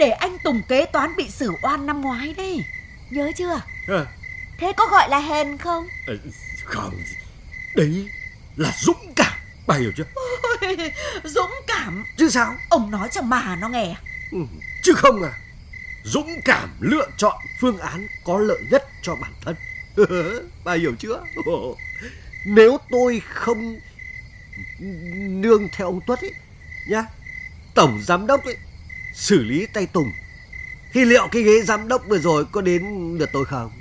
để anh Tùng kế toán bị xử oan năm ngoái đấy. Nhớ chưa? Thế có gọi là hèn không? Không, đấy là dũng cảm, bà hiểu chưa? Ôi, dũng cảm Chứ sao? Ông nói cho mà nó nghe. Chứ không à. Dũng cảm lựa chọn phương án có lợi nhất cho bản thân. Bà hiểu chưa? Nếu tôi không nương theo ông Tuất ấy nhá, tổng giám đốc ấy xử lý tay Tùng, thì liệu cái ghế giám đốc vừa rồi có đến lượt tôi không?